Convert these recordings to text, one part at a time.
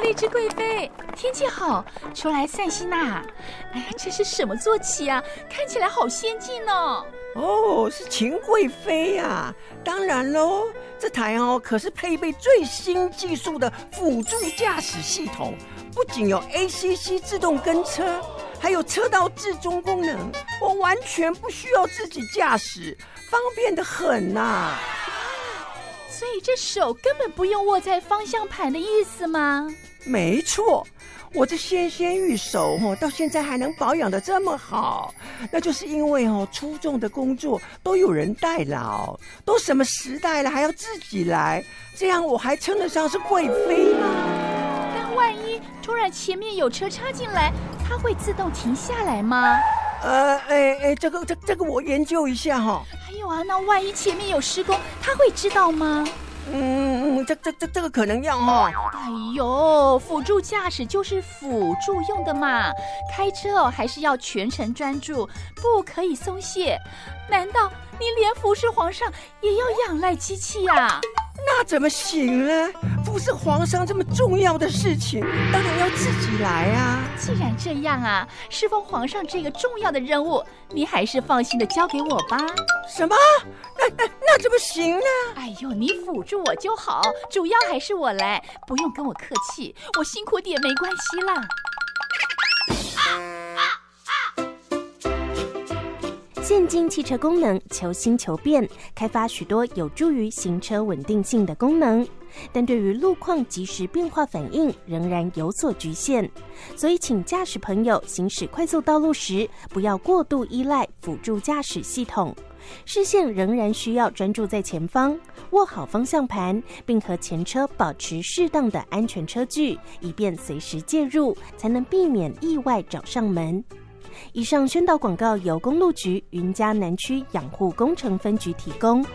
荔枝贵妃，天气好，出来散心呐。哎呀，这是什么坐骑啊？看起来好先进哦。 哦，是秦贵妃啊，当然喽，这台可是配备最新技术的辅助驾驶系统，不仅有 ACC 自动跟车，还有车道置中功能，我完全不需要自己驾驶，方便得很呐。 所以这手根本不用握在方向盘的意思吗？ 没错，我这纤纤玉手到现在还能保养得这么好，那就是因为出众的工作都有人代劳，都什么时代了还要自己来，这样我还称得上是贵妃吗？ 但万一突然前面有车插进来，它会自动停下来吗？ 这个我研究一下哈。 还有啊，那万一前面有施工，他会知道吗？ 这个可能要哈。 哎呦，辅助驾驶就是辅助用的嘛，开车还是要全程专注，不可以松懈。难道你连服侍皇上也要仰赖机器啊？ 那怎么行呢？服侍皇上这么重要的事情，当然要自己来啊。 既然这样啊，侍奉皇上这个重要的任务，你还是放心的交给我吧。 什么？那怎么行呢？ 哎呦，你辅助我就好，主要还是我来，不用跟我客气，我辛苦点没关系啦。 现今汽车功能求新求变，开发许多有助于行车稳定性的功能，但对于路况及时变化反应仍然有所局限，所以请驾驶朋友行驶快速道路时，不要过度依赖辅助驾驶系统，视线仍然需要专注在前方，握好方向盘，并和前车保持适当的安全车距，以便随时介入，才能避免意外找上门。以上宣导广告由公路局云嘉南区养护工程分局提供。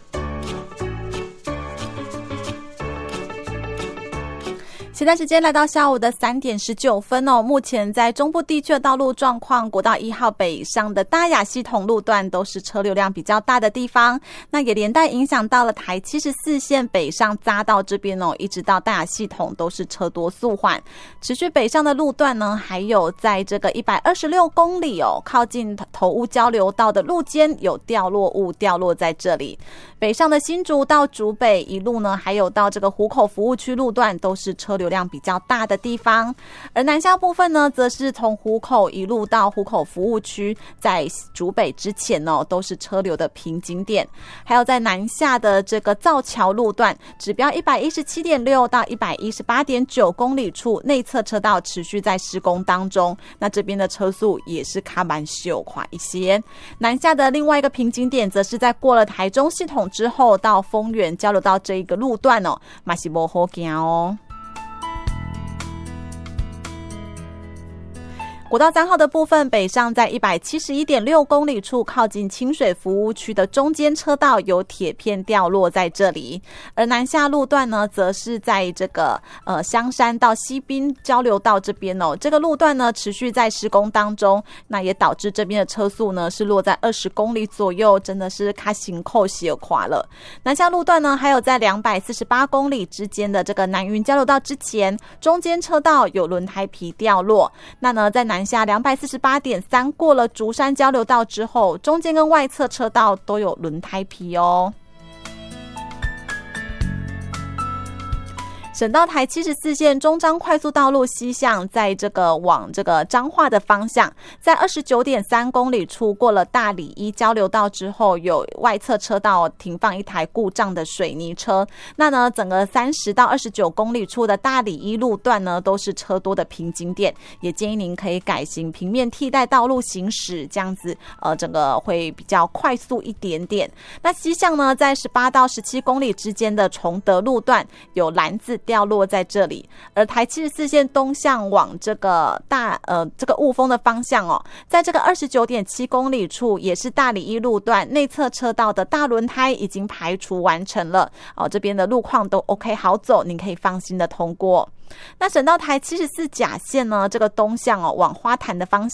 现在时间来到下午的3点19分哦。目前在中部地区的道路状况，国道1号北上的大雅系统路段都是车流量比较大的地方，那也连带影响到了台74线北上匝道这边哦，一直到大雅系统都是车多速缓。持续北上的路段呢，还有在这个126公里哦，靠近头屋交流道的路肩有掉落物掉落在这里。北上的新竹到竹北一路呢，还有到这个湖口服务区路段都是车流量比较大的地方，而南下部分呢，则是从湖口一路到湖口服务区，在竹北之前哦，都是车流的瓶颈点。还有在南下的这个造桥路段，指标 117.6 到 118.9 公里处内侧车道持续在施工当中，那这边的车速也是卡蛮秀快一些。南下的另外一个瓶颈点，则是在过了台中系统之后，到丰原交流道这一个路段哦，嘛是不好行哦。国道3号的部分，北上在 171.6 公里处，靠近清水服务区的中间车道有铁片掉落在这里。而南下路段呢，则是在这个香山到西滨交流道这边哦，这个路段呢持续在施工当中，那也导致这边的车速呢是落在20公里左右，真的是卡行扣斜垮了。南下路段呢，还有在248公里之间的这个南云交流道之前，中间车道有轮胎皮掉落。那呢，在南下 248.3 过了竹山交流道之后，中间跟外侧车道都有轮胎皮哦。省道台74线中彰快速道路西向，在这个往这个彰化的方向，在 29.3 公里处过了大里一交流道之后，有外侧车道停放一台故障的水泥车。那呢，整个30到29公里处的大里一路段呢，都是车多的瓶颈点，也建议您可以改行平面替代道路行驶，这样子整个会比较快速一点点。那西向呢，在18到17公里之间的崇德路段有篮子掉落在这里，而台74线东向往这个这个雾峰的方向哦，在这个 29.7 公里处也是大里一路段内侧车道的大轮胎已经排除完成了哦，这边的路况都 OK 好走，您可以放心的通过。那省道台74甲线呢，这个东向哦往花坛的方